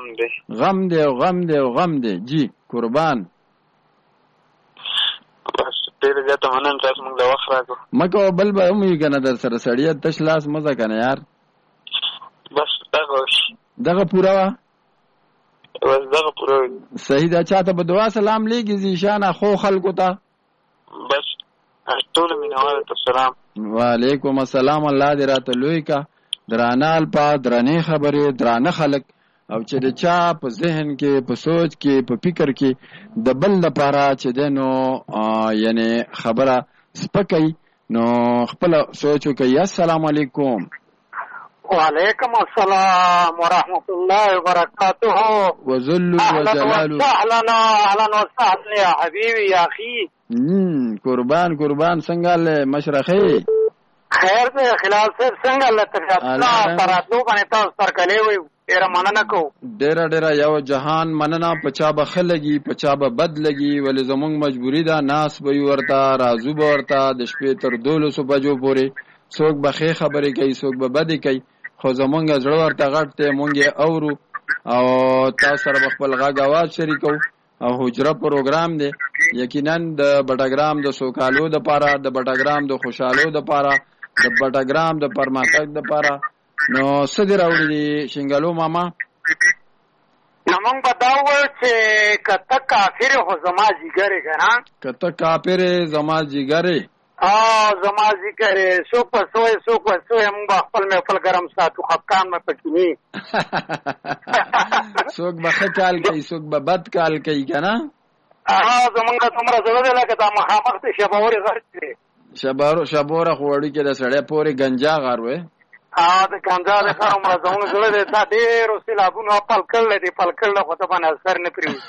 غم دی او غم دی او غم دی. جی قربان. بس ډېر زیاته مننه تاسو موږ د وخت راکړو. مکه بل به هم وي که نه در سره سړیه تش لاس مزه که نه یار. بس دغه پوره وه. بس دغه پوره وي. صحیح ده. چا ته په دعا سلام لیږي زیشانه خو خلکو ته؟ بس ټولو مینهوالو ته سلام. وعلیکم السلام. الله دې راته لوی که درانه الفاظ درانې خبرې درانه خلک او چې د چا په ذهن کې په سوچ کې په فکر کې د بل لپاره چې دی نو یعنی خبره سپکوي نو خپله سوچ وکړي. السلام علیکم. وعلیکم السلام ورحمت الله وبرکاته. وذل وجلال. اهلا وسهلا یا حبیبی یا اخی. قربان قربان. څنګه له مشرخی خیر دی خلال صاحب څنګه الله تعالی تراتلو باندې تاسو سره کلی وي ډیره مننه کوو. ډیره یو جهان مننه. په چا به ښه لګي په چا به بد لګي ولې زمونږ مجبوري ده ناس به یو ورته رازو به ورته د شپې تر 12 بجو پورې څوک به ښې خبرې کوي څوک به بدې کوي خو زمونږ زړه ورته غټ دی مونږ یې اورو او تاسو سره به خپل غږ اواز شریکو او حجره پروګرام دی یقینا د بټګرام د سوکالو د پاره د بټګرام د خوشحالو د پاره د بټګرام د پرمختګ د پاره. نو څه دې راوړي دي شنګلو ماما؟ نو موږ به دا ووایو چې که ته کافر خو زما جګر یې که نه؟ که ته کافر یې زما جګر یې. زما ذکر یې څوک په سوی څوک په سوی موږ به خپل محفل ګرم ساتو خفقان مې پکې نه وي. څوک به ښه کال کوي څوک به بد کال کوي که نه؟ زمونږ دومره زړه دی لکه دا مخامخ د شبورې غر دی. شبوره خو وړوکې د سړی پورې ګنجا غر وی. د ګنجا د ښه عمره زمونږ زړه دی دا ډېرو سیلابونو پل کړلی دی پل کړلی خو ته باندې اثر نه پرېوځي.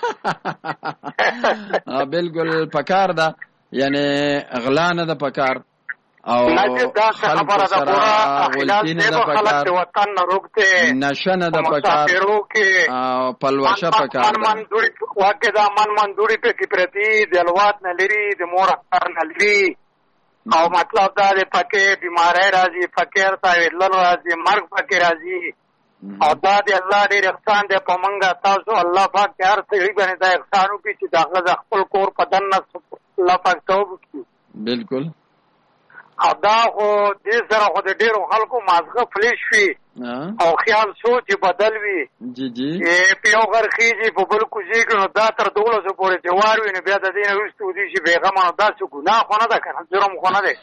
بلکل پکار ده یعنی غلا نه ده پکار او خلکو سره غلطي نه ده پکار نشه نه ده پکار او پلوشه پکار ده. واقع دا من دوړي پکې پرتي د الوات نه لري د مور اختر نه لري او مطلب دا دی پکې بیماری راځي فقیر تاویدلل راځي مرګ پکې راځي او دا دی الله ډېر احسان دی په موږ تاسو الله پاک هر سړي باندې دا احسان وکړي چې د هغه خپل کور په دننه الله پاک توب وکړي. بالکل. او دا خو دې سره خو د ډېرو خلکو مازغه فلش وي او خیال سوچ بدل وي. جی جی. په یو غر خېږي په بل کوزېږي نو دا تر 12 پورې جوار وي نو بیا د دې نه وروسته ودي شي بېغمه نو دا څه ګناه خو نه ده که نه جرم خو نه دی.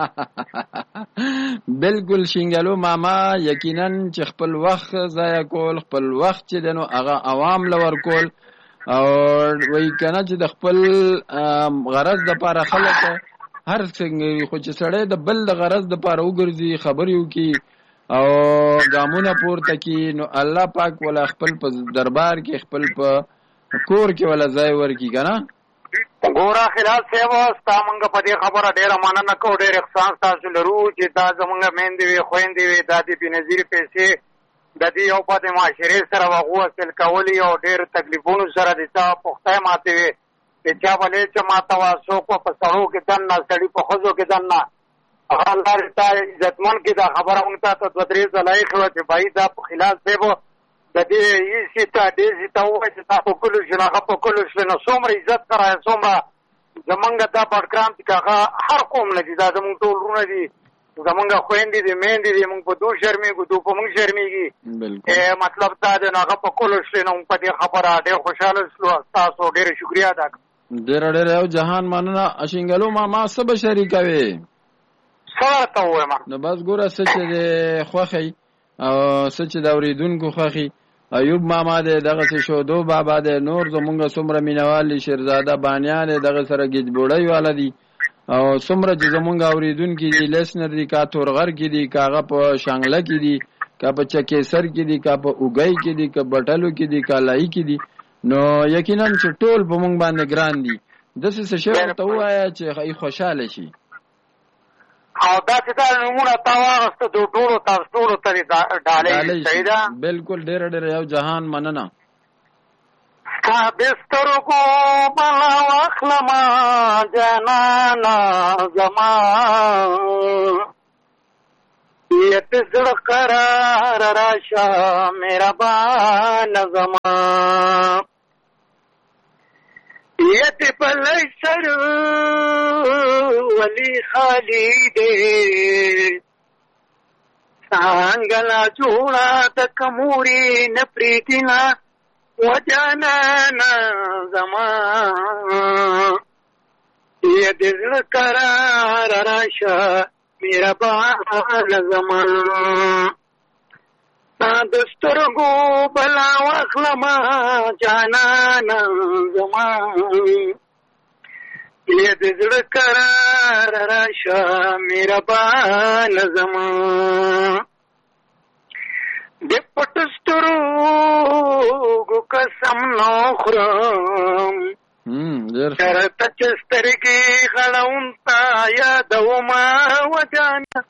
بالکل شینګلو ماما یقینا چې خپل وخت ضایع کول خپل وخت چې دی نو هغه عوام له ورکول او وایي که نه چې د خپل غرض دپاره خلک هر څنګه خو چې سړی د بل د غرض دپاره وګرځي خبرې وکړي او ګامونه پورته کړي نو الله پاک ولا خپل په دربار کې خپل په کور کې ولا ځای ورکړي که نه. ګوره خلال صاحب ستا موږ په دې خبره ډېره مننه کوو ډېر احسان ستاسو لرو چې دا زموږ میندې وي خویندې وي دا دې بېنظیرې پیسې د دې یو په د معاشرې سره هغو حاصل کولي او ډېر تکلیفونو سره د چا پختی ماتې وي د چا به لیچه ماته وه څوک به په سړو کې دننه سړي په ښځو کې دننه هغه الله دې تا عزتمن کړي دا خبره موږ ته 2-3 ځله ایښې وه چې بهي دا په خلال صاحب د دې ایسي ته ډېسي ته ووایي چې دا په کلو شي نو هغه په کلو شي نو څومره عزت سره څومره زمونږ دا بډګرام چې هغه هر قوم نه دي دا زمونږ ټول وروڼه دي زمونږ خویندې دي میندې دي موږ په دو شرمېږو دو په موږ شرمېږي. مطلب دا دی نو هغه په کلو شي نو موږ په دې خبره ډېر خوشحاله شلو تاسو ډېره شکریا ادا کړم. ډېره یو جهان مننه. شینګلو ماما څه به شریکوې؟ څه ورته ووایم؟ نو بس ګوره څه چې د خوښئ او څه چې د اورېدونکو خوښي ایوب ماما دی دغسې شودو بابا دی نور زمونږ څومره مینهوال دي شیرزاده بانیا دی دغه سره ګیجبوړی والا دي او څومره چې زمونږ اورېدونکي دي لیسنر دي کا تورغر کې دي کا هغه په شانګله کې دي کا په چکېسر کې دي کا په اوګۍ کې دي کا بټلو کې دي کا لایي کې دي نو یقینا چې ټول په مونږ باندې ګران دي داسې څه شی ورته ووایه چې ای خوشحاله شي. او دا چې دا نومونه تا واغسته د ټولو تاسو ټولو ته ډالۍ صحیح ده. بالکل ډېره یو جهان مننه. ستا بسترګو بلا واخلمه جانانه زما یت زړه قرار راشه مهربان زما یت پلای سر ولی خالی دے سانگلا جوڑا تک موری نپریتنا وجانا زمان یت زړه قرار راشه مهربان زمان دسترګو بلا واخلما جانانا زمان یت زړه قرار راشه مهربان زمان د پټ سترګو قسم نو خورم شرط چسترګي غړون تا یادوما وجانا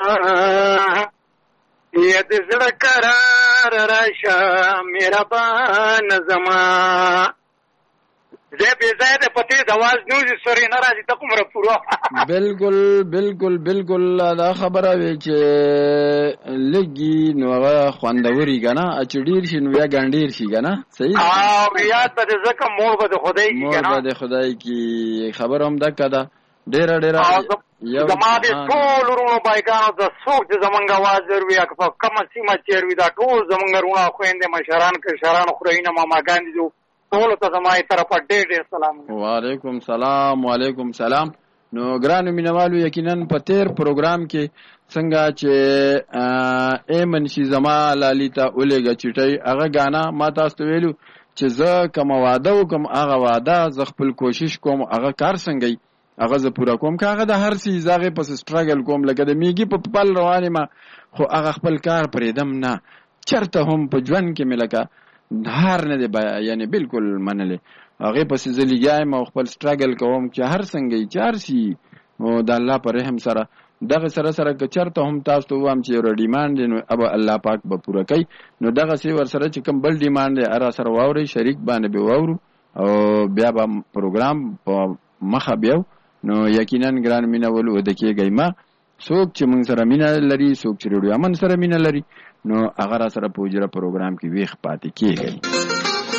یت زړه قرار راشه مهربان زمان زه به زیاده پتی د आवाज نوځي سوري ناراضي ته کومره پورو بالکل دا خبره وی چې لګي نو هغه خوندوري کنه چې ډیر شي نو یا ګانډیر شي کنه صحیح یاد به ځکه مور به خدای کی کنه مور به خدای کی خبر هم ده کده ډیر یو زما د ټول ورونو بایګانو د څوک د زمونږ आवाज وروي اکه کوم سیمه چیروي دا ټول زمونږ ورونه خويندې مشران کشران خورینه ماما ګاندي جو ټول ته زمای طرفه ډېر سلام وعلیکم سلام نو ګرانو مینوالو یقینا په تیر پروګرام کې څنګه چې منشي زما لالیتا اولېګه چټي هغه غانا ما تاسو ویلو چې زه کوم وعده وکم هغه وعده ز خپل کوشش کوم هغه کار څنګه هغه ز پورا کوم کاغه د هر څه زغه پس سټرګل کوم لکه د میګي په پل روانه ما خو هغه خپل کار پرېدم نه چرته هم په ژوند کې ملکه هر نه دی یعنی بالکل منله هغه پس زلیګایم او خپل سټرګل کوم چې هر څنګه چارسي او د الله پر رحم سره دغه سره که چرته هم تاسو وام چې ور ډیماند نو ابا الله پاک به پوره کوي نو دغه سی ور سره چې کوم بل ډیماند اره سره واوري شریک باندې به واورو او بیا به پروګرام په مخه بیاو نو یقینا ګران مینول و د کېږي ما څوک چې موږ سره مینه لري څوک چې ریډیو امن سره مینه لري نو هغه سره په اجرا پروګرام کې ویخ پاتې کېږي